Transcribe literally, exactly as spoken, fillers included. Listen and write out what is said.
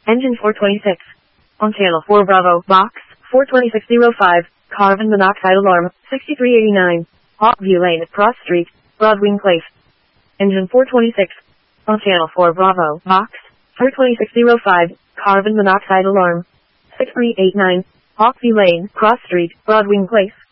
Engine four twenty-six. On channel four Bravo, box, four twenty-six oh five, carbon monoxide alarm, sixty-three eighty-nine. Hawk View Lane, Cross Street, Broadwing Place. Engine four twenty-six. On channel four Bravo, box, four twenty-six oh five, carbon monoxide alarm, six three eight nine. Hawk View Lane, Cross Street, Broadwing Place.